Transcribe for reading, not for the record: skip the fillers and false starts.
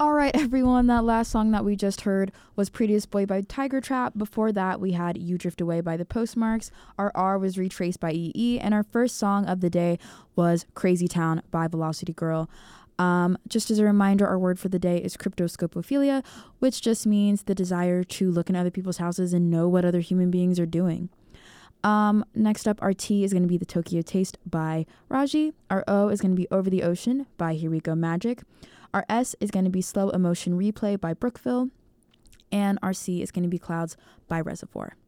All right, everyone, that last song that we just heard was Prettiest Boy by Tiger Trap. Before that, we had You Drift Away by The Postmarks. Our R was Retraced by EE. And our first song of the day was Crazy Town by Velocity Girl. Just as a reminder, our word for the day is cryptoscopophilia, which just means the desire to look in other people's houses and know what other human beings are doing. Next up, our T is going to be The Tokyo Taste by Raji. Our O is going to be Over the Ocean by Here We Go Magic. Our S is going to be Slow Emotion Replay by Brookville. And our C is going to be Clouds by Reservoir.